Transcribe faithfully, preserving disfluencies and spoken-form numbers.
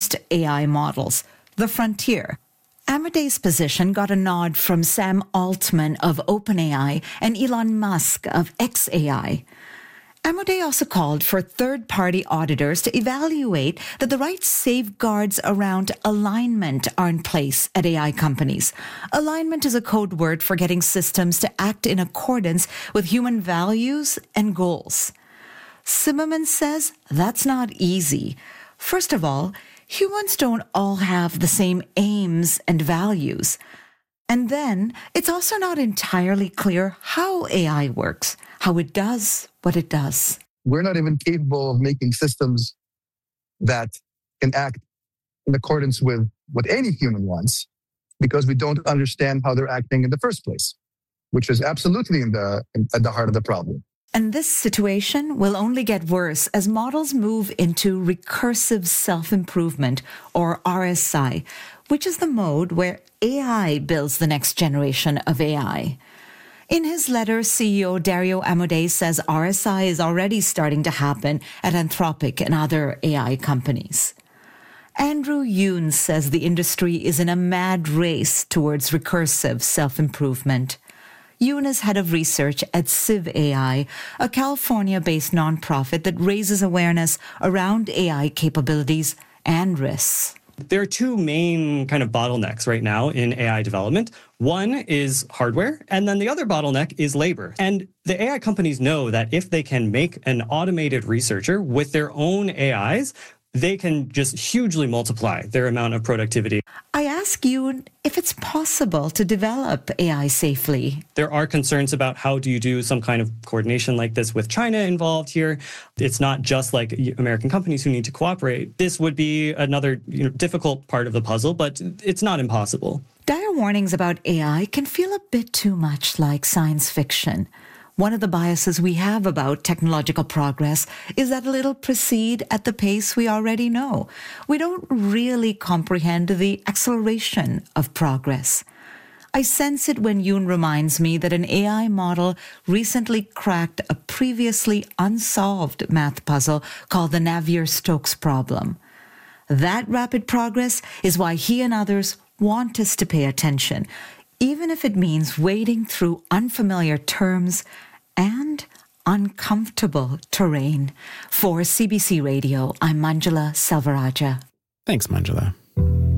advanced A I models, the frontier. Amodei's position got a nod from Sam Altman of OpenAI and Elon Musk of xAI. Amodei also called for third-party auditors to evaluate that the right safeguards around alignment are in place at A I companies. Alignment is a code word for getting systems to act in accordance with human values and goals. Zimmerman says that's not easy. First of all, humans don't all have the same aims and values. And then, it's also not entirely clear how A I works, how it does what it does. We're not even capable of making systems that can act in accordance with what any human wants because we don't understand how they're acting in the first place, which is absolutely in the, in, at the heart of the problem. And this situation will only get worse as models move into recursive self-improvement, or R S I, which is the mode where A I builds the next generation of A I. In his letter, C E O Dario Amodei says R S I is already starting to happen at Anthropic and other A I companies. Andrew Yoon says the industry is in a mad race towards recursive self-improvement. Yoon is head of research at Civ A I, a California-based nonprofit that raises awareness around A I capabilities and risks. There are two main kind of bottlenecks right now in A I development. One is hardware, and then the other bottleneck is labor. And the A I companies know that if they can make an automated researcher with their own A Is, they can just hugely multiply their amount of productivity. I ask you if it's possible to develop A I safely. There are concerns about how do you do some kind of coordination like this with China involved here. It's not just like American companies who need to cooperate. This would be another you know, difficult part of the puzzle, but it's not impossible. Dire warnings about A I can feel a bit too much like science fiction. One of the biases we have about technological progress is that it'll proceed at the pace we already know. We don't really comprehend the acceleration of progress. I sense it when Yoon reminds me that an A I model recently cracked a previously unsolved math puzzle called the Navier-Stokes problem. That rapid progress is why he and others want us to pay attention, even if it means wading through unfamiliar terms and uncomfortable terrain. For C B C Radio, I'm Manjula Selvarajah. Thanks, Manjula.